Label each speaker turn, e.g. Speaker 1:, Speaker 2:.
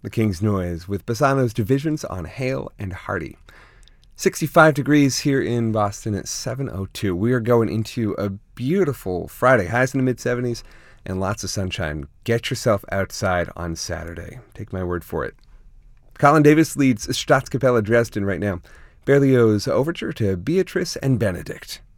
Speaker 1: The King's Noise with Bassano's Divisions on Hale and Hardy. 65 degrees here in Boston at 7:02. We are going into a beautiful Friday. Highs in the mid-70s and lots of sunshine. Get yourself outside on Saturday. Take my word for it. Colin Davis leads Staatskapelle Dresden right now. Berlioz' Overture to Beatrice and Benedict.